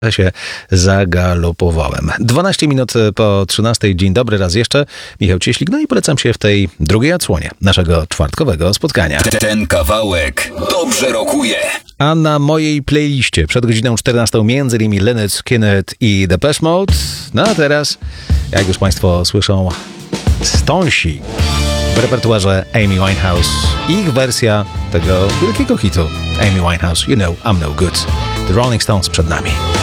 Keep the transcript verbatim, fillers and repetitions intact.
się zagalopowałem. dwanaście minut po trzynastej. Dzień dobry raz jeszcze. Michał Cieślik. No i polecam się w tej drugiej odsłonie naszego czwartkowego spotkania. Ten kawałek dobrze rokuje. A na mojej playliście przed godziną czternastą między innymi Lynyrd Skynyrd i Depeche Mode. No a teraz, jak już Państwo słyszą, Stonesi w repertuarze Amy Winehouse. Ich wersja tego wielkiego hitu Amy Winehouse, You Know I'm No Good. The Rolling Stones przed nami.